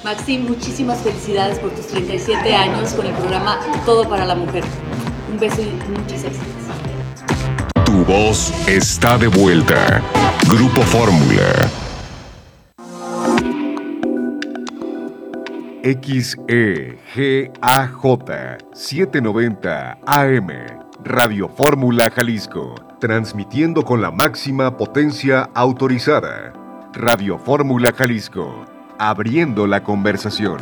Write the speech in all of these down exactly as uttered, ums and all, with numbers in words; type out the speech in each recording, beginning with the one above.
Maxim, muchísimas felicidades por tus treinta y siete años con el programa Todo para la Mujer. Un beso y muchas éxitos. Tu voz está de vuelta. Grupo Fórmula. X E G A J setecientos noventa A M, Radio Fórmula Jalisco, transmitiendo con la máxima potencia autorizada. Radio Fórmula Jalisco, abriendo la conversación.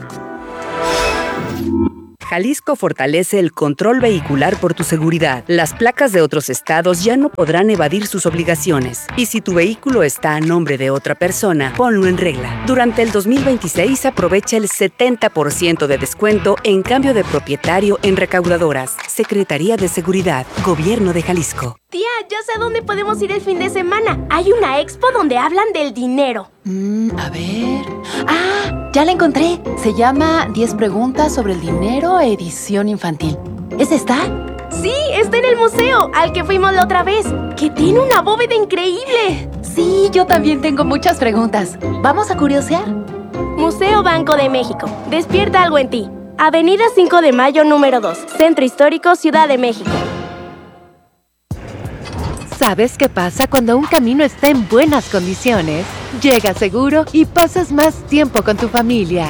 Jalisco fortalece el control vehicular por tu seguridad. Las placas de otros estados ya no podrán evadir sus obligaciones. Y si tu vehículo está a nombre de otra persona, ponlo en regla. Durante el dos mil veintiséis aprovecha el setenta por ciento de descuento en cambio de propietario en recaudadoras. Secretaría de Seguridad, Gobierno de Jalisco. Tía, ya sé a dónde podemos ir el fin de semana. Hay una expo donde hablan del dinero. Mm, a ver... ¡Ah! Ya la encontré. Se llama diez preguntas sobre el dinero, edición infantil. ¿Es esta? Sí, está en el museo, al que fuimos la otra vez. ¡Que tiene una bóveda increíble! Sí, yo también tengo muchas preguntas. ¿Vamos a curiosear? Museo Banco de México. Despierta algo en ti. Avenida cinco de mayo, número dos. Centro Histórico, Ciudad de México. ¿Sabes qué pasa cuando un camino está en buenas condiciones? Llegas seguro y pasas más tiempo con tu familia.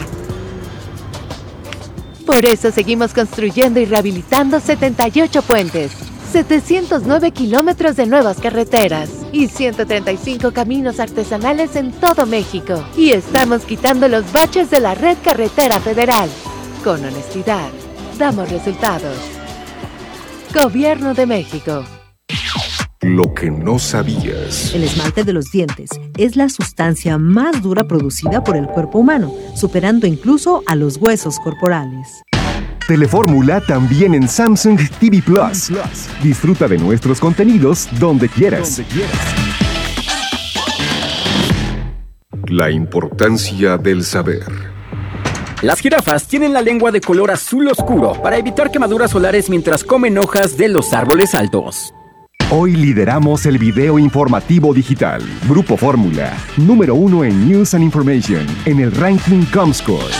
Por eso seguimos construyendo y rehabilitando setenta y ocho puentes, setecientos nueve kilómetros de nuevas carreteras y ciento treinta y cinco caminos artesanales en todo México. Y estamos quitando los baches de la red carretera federal. Con honestidad, damos resultados. Gobierno de México. Lo que no sabías. El esmalte de los dientes es la sustancia más dura producida por el cuerpo humano, superando incluso a los huesos corporales. Telefórmula también en Samsung T V Plus. Disfruta de nuestros contenidos donde quieras. Donde quieras. La importancia del saber. Las jirafas tienen la lengua de color azul oscuro para evitar quemaduras solares mientras comen hojas de los árboles altos. Hoy lideramos el video informativo digital. Grupo Fórmula, número uno en News and Information, en el ranking Comscore.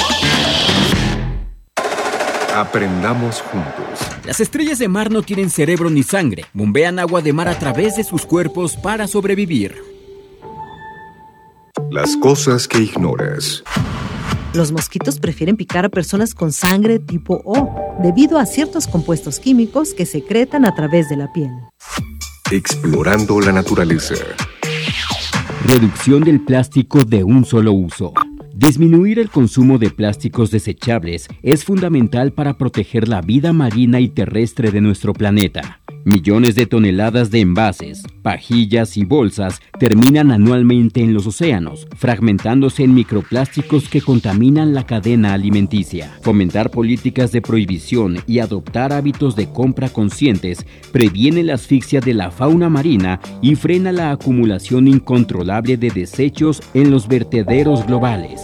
Aprendamos juntos. Las estrellas de mar no tienen cerebro ni sangre. Bombean agua de mar a través de sus cuerpos para sobrevivir. Las cosas que ignoras. Los mosquitos prefieren picar a personas con sangre tipo O, debido a ciertos compuestos químicos que secretan a través de la piel. Explorando la naturaleza. Reducción del plástico de un solo uso. Disminuir el consumo de plásticos desechables es fundamental para proteger la vida marina y terrestre de nuestro planeta. Millones de toneladas de envases, pajillas y bolsas terminan anualmente en los océanos, fragmentándose en microplásticos que contaminan la cadena alimenticia. Fomentar políticas de prohibición y adoptar hábitos de compra conscientes previene la asfixia de la fauna marina y frena la acumulación incontrolable de desechos en los vertederos globales.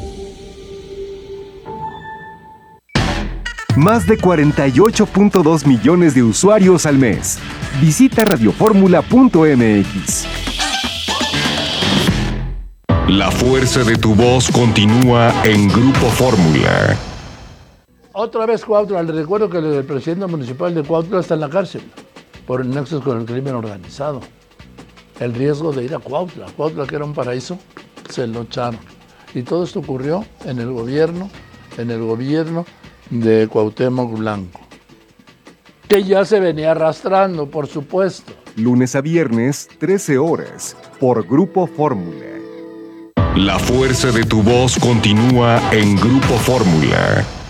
Más de cuarenta y ocho punto dos millones de usuarios al mes. Visita radioformula punto m x. La fuerza de tu voz continúa en Grupo Fórmula. Otra vez Cuautla, le recuerdo que el presidente municipal de Cuautla está en la cárcel por nexos con el crimen organizado. El riesgo de ir a Cuautla, Cuautla que era un paraíso, se lo echaron. Y todo esto ocurrió en el gobierno, en el gobierno de Cuauhtémoc Blanco, que ya se venía arrastrando, por supuesto. Lunes a viernes, trece horas, por Grupo Fórmula. La fuerza de tu voz continúa en Grupo Fórmula.